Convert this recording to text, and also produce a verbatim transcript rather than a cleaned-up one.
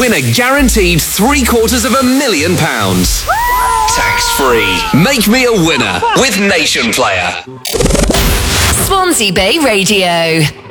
win a guaranteed three quarters of a million pounds. Tax-free. Make me a winner with Nation Player. Swansea Bay Radio.